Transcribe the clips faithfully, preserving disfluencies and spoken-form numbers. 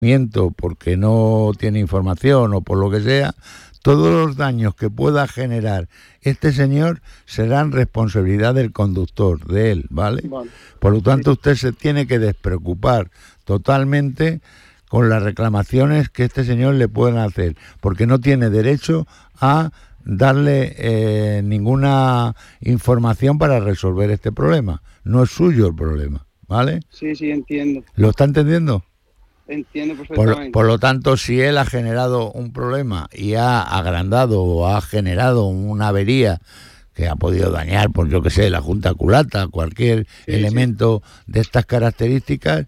miento porque no tiene información o por lo que sea, todos los daños que pueda generar este señor serán responsabilidad del conductor, de él, ¿vale? Vale. Por lo tanto, usted se tiene que despreocupar totalmente con las reclamaciones que este señor le pueden hacer, porque no tiene derecho a darle eh, ninguna información para resolver este problema. No es suyo el problema, ¿vale? Sí, sí, entiendo. ¿Lo está entendiendo? Entiendo perfectamente. Por, por lo tanto, si él ha generado un problema y ha agrandado o ha generado una avería que ha podido dañar, por yo que sé, la junta culata, cualquier sí, elemento sí. de estas características,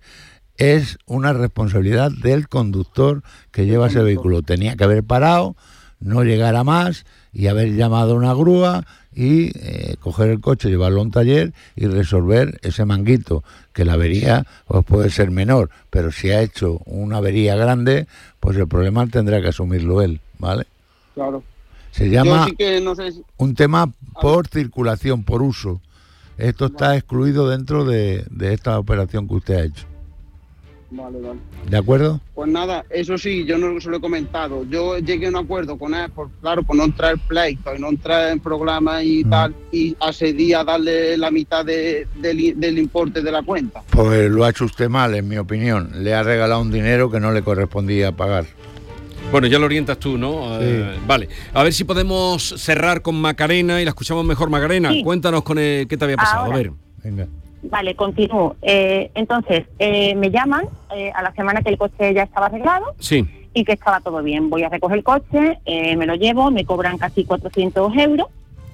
es una responsabilidad del conductor que lleva ese vehículo. Tenía que haber parado, no llegar a más y haber llamado a una grúa y eh, coger el coche, llevarlo a un taller y resolver ese manguito, que la avería pues puede ser menor, pero si ha hecho una avería grande, pues el problema tendrá que asumirlo él, ¿vale? Claro. Se llama sí que no sé si... un tema por circulación, por uso. Esto está vale. excluido dentro de, de esta operación que usted ha hecho. Vale, vale. ¿De acuerdo? Pues nada, eso sí, yo no se lo he comentado. Yo llegué a un acuerdo con él, por, claro, por no entrar en pleito y no entrar en programa y mm. tal, y accedí a darle la mitad de, de, del importe de la cuenta. Pues lo ha hecho usted mal, en mi opinión. Le ha regalado un dinero que no le correspondía pagar. Bueno, ya lo orientas tú, ¿no? Sí. Uh, vale. A ver si podemos cerrar con Macarena y la escuchamos mejor. Macarena, sí. Cuéntanos con el, qué te había pasado. Ahora. A ver. Venga. Vale, continúo. Eh, entonces, eh, me llaman eh, a la semana que el coche ya estaba arreglado sí. y que estaba todo bien. Voy a recoger el coche, eh, me lo llevo, me cobran casi cuatrocientos euros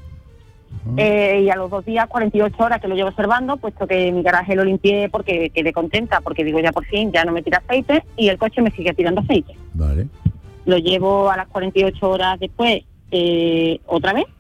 uh-huh. eh, y a los dos días, cuarenta y ocho horas que lo llevo observando, puesto que mi garaje lo limpié porque quedé contenta, porque digo ya por fin, ya no me tira aceite y el coche me sigue tirando aceite. Vale. Lo llevo a las cuarenta y ocho horas después eh, otra vez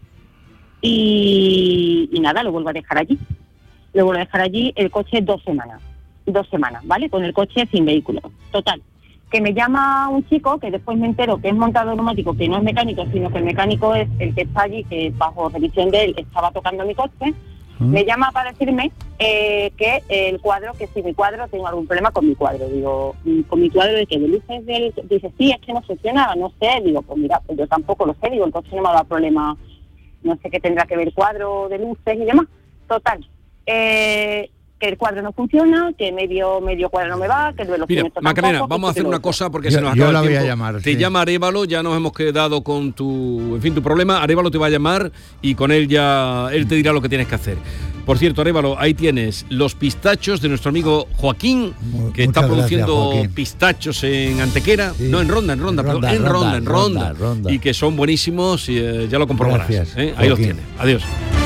y, y nada, lo vuelvo a dejar allí. Lo vuelvo a dejar allí el coche dos semanas, dos semanas, ¿vale? Con el coche sin vehículo. Total, que me llama un chico que después me entero que es montador neumático, que no es mecánico, sino que el mecánico es el que está allí, que bajo revisión de él estaba tocando mi coche. ¿Mm? Me llama para decirme eh, que el cuadro, que si mi cuadro, tengo algún problema con mi cuadro. Digo, ¿con mi cuadro de qué? ¿De luces del...? Dice, sí, es que no funciona, no sé. Digo, pues mira, pues yo tampoco lo sé. Digo, el coche no me ha dado problema, no sé qué tendrá que ver el cuadro de luces y demás. Total. Eh, que el cuadro no funciona, que medio medio cuadro no me va, que el velocímetro Mira, Macarena, tampoco, vamos a hacer una cosa porque yo, se nos yo acaba la el tiempo. Voy a llamar, te sí. llama Arévalo, ya nos hemos quedado con tu, en fin, tu problema. Arévalo te va a llamar y con él ya él te dirá lo que tienes que hacer. Por cierto, Arévalo, ahí tienes los pistachos de nuestro amigo Joaquín, que Muchas está produciendo gracias, pistachos en Antequera, sí. no en Ronda, en Ronda, Ronda, perdón, en Ronda, Ronda, en Ronda, Ronda, Ronda. y que son buenísimos y eh, ya lo comprobarás. Gracias, ¿eh? Ahí Joaquín. los tienes. Adiós.